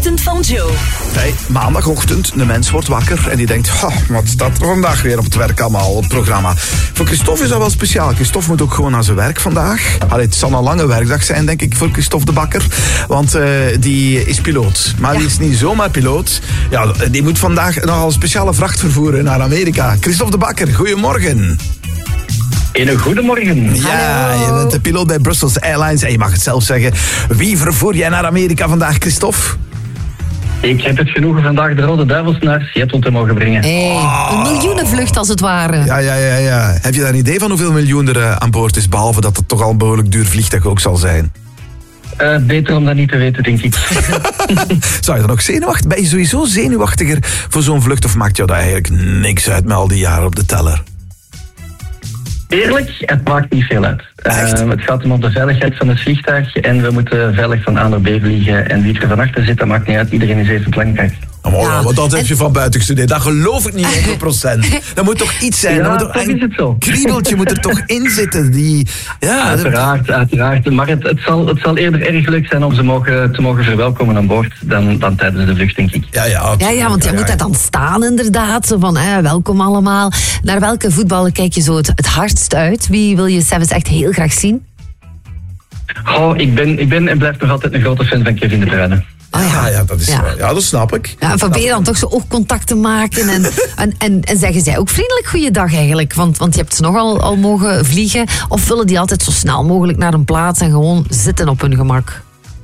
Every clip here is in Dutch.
ochtend van Joe. Hey, maandagochtend, de mens wordt wakker en die denkt, wat staat er vandaag weer op het werk allemaal, op het programma. Voor Christophe is dat wel speciaal. Christophe moet ook gewoon naar zijn werk vandaag. Allee, het zal een lange werkdag zijn, denk ik, voor Christophe de Bakker. Want die is piloot. Maar die is niet zomaar piloot. Ja, die moet vandaag nogal een speciale vracht vervoeren naar Amerika. Christophe de Bakker, goedemorgen. Een goedemorgen. Ja, je bent de piloot bij Brussels Airlines en je mag het zelf zeggen. Wie vervoer jij naar Amerika vandaag, Christophe? Ik heb het genoegen vandaag de Rode Duivels naar Seattle te mogen brengen. Een miljoenenvlucht als het ware. Ja. Heb je daar een idee van hoeveel miljoen er aan boord is? Behalve dat het toch al een behoorlijk duur vliegtuig ook zal zijn. Beter om dat niet te weten, denk ik. Zou je dan ook zenuwachtig? Ben je sowieso zenuwachtiger voor zo'n vlucht? Of maakt jou dat eigenlijk niks uit met al die jaren op de teller? Eerlijk, het maakt niet veel uit. Het gaat om de veiligheid van het vliegtuig en we moeten veilig van A naar B vliegen. En wie er van achter zit, dat maakt niet uit. Iedereen is even belangrijk. Want dat heb je van buiten gestudeerd. Dat geloof ik niet 100%. Dat moet toch iets zijn. Ja, toch is het zo. Een kriebeltje moet er toch in zitten. Uiteraard. Maar het zal eerder erg leuk zijn om ze te mogen verwelkomen aan boord dan tijdens de vlucht, denk ik. Ja, want je moet daar dan staan inderdaad. Zo van, welkom allemaal. Naar welke voetballer kijk je zo het hardst uit? Wie wil je zelfs echt heel graag zien? Ik ben en blijf nog altijd een grote fan van Kevin De Bruyne. Dat snap ik. Ja, probeer dan toch zo oogcontact te maken en zeggen zij ook vriendelijk goeiedag eigenlijk? Want je hebt ze nogal al mogen vliegen. Of willen die altijd zo snel mogelijk naar een plaats en gewoon zitten op hun gemak?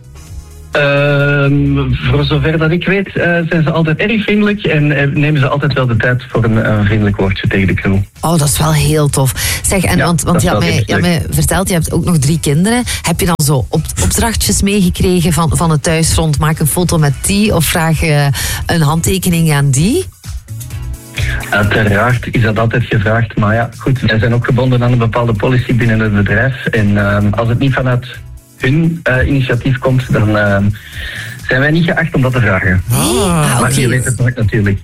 Voor zover dat ik weet zijn ze altijd erg vriendelijk en nemen ze altijd wel de tijd voor een vriendelijk woordje tegen de crew. Oh, dat is wel heel tof. Zeg, want je had mij verteld, je hebt ook nog 3 kinderen. Heb je dan zo opdrachtjes meegekregen van het thuisfront? Maak een foto met die of vraag een handtekening aan die? Uiteraard is dat altijd gevraagd, maar ja, goed, wij zijn ook gebonden aan een bepaalde policy binnen het bedrijf en als het niet vanuit hun initiatief komt, dan zijn wij niet geacht om dat te vragen. Maar je weet het nooit natuurlijk.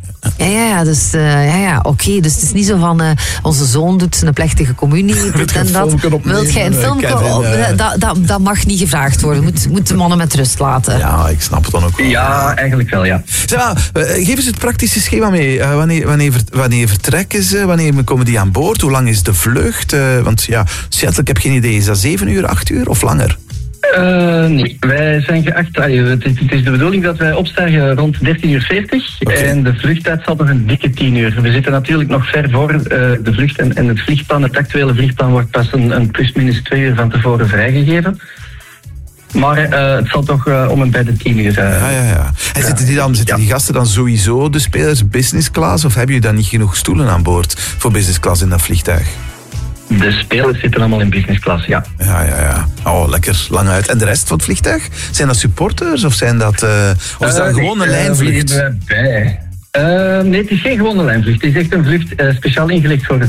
Oké. Dus het is niet zo van onze zoon doet zijn plechtige communie. Wilt jij een film dat mag niet gevraagd worden. Moet de mannen met rust laten. Ja, ik snap het dan ook wel. Ja, eigenlijk wel, ja. Geef eens het praktische schema mee. Wanneer vertrekken ze? Wanneer komen die aan boord? Hoe lang is de vlucht? Want ja, Seattle, ik heb geen idee. Is dat 7 uur, 8 uur of langer? Nee, wij zijn geacht. Het is de bedoeling dat wij opstijgen rond 13:40 Okay. En de vluchttijd zal nog een dikke 10 uur. We zitten natuurlijk nog ver voor de vlucht en het vliegplan, het actuele vliegplan wordt pas een plus-minus 2 uur van tevoren vrijgegeven. Maar het zal toch om en bij de 10 uur. En zitten die gasten dan sowieso, de spelers, business class? Of hebben jullie dan niet genoeg stoelen aan boord voor business class in dat vliegtuig? De spelers zitten allemaal in business class, ja. Ja. Oh, lekker. Lang uit. En de rest van het vliegtuig? Zijn dat supporters of zijn dat... of is dat gewoon een lijnvlucht? Nee, het is geen gewone lijnvlucht. Het is echt een vlucht speciaal ingelegd voor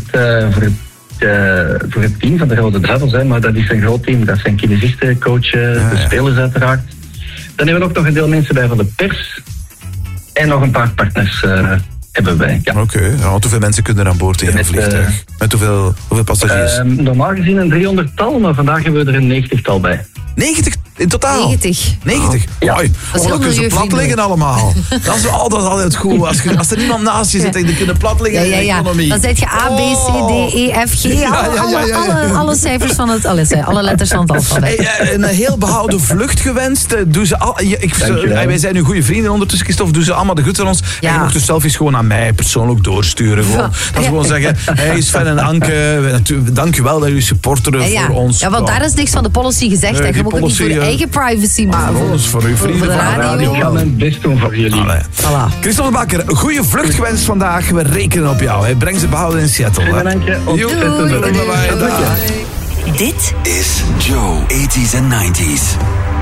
het team van de Rode Duivels. Maar dat is een groot team. Dat zijn kinesisten, coachen, de spelers uiteraard. Dan hebben we ook nog een deel mensen bij van de pers. En nog een paar partners... hebben wij, ja. Oké. Want hoeveel mensen kunnen er aan boord in een vliegtuig? Met hoeveel passagiers? Normaal gezien een 300-tal, maar vandaag hebben we er een 90-tal bij. 90 in totaal? 90. 90? Ja. Mooi. Dan kunnen ze plat liggen allemaal. Dat is altijd goed. Als er niemand naast je zit en je kunnen plat liggen in de economie. Dan zet je A, B, C, D, E, F, G. Alle cijfers van alle letters van het alfabet. Een heel behouden vlucht gewenst. Doe ze wij zijn nu goede vrienden ondertussen, Christophe. Doe ze allemaal de groet aan ons. Ja. En je mocht de selfies gewoon aan mij persoonlijk doorsturen. Gewoon. Dat is gewoon zeggen, hey Sven en Anke, dank u wel dat jullie supporteren voor ons. Ja, want daar is niks van de policy gezegd. Je moet ook niet voor je eigen privacy, maar voor uw vrienden van de radio. Ik ga mijn best doen voor jullie. Voilà. Christophe de Bakker, een goede vlucht gewenst vandaag. We rekenen op jou. Hè. Breng ze behouden in Seattle. Dank je. Bye. Dit is Joe 80s en 90s.